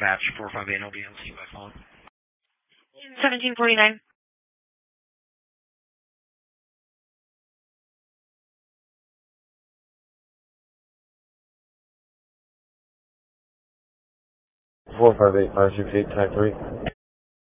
dispatch 458, I'll be able to see by phone. 1749. Four five eight 568 type 3.